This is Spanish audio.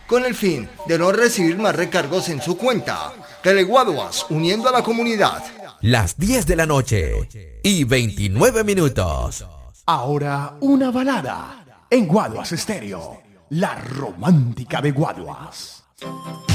con el fin de no recibir más recargos en su cuenta. Teleguaduas, uniendo a la comunidad. Las 10 de la noche y 29 minutos. Ahora una balada en Guaduas Estéreo, la romántica de Guaduas.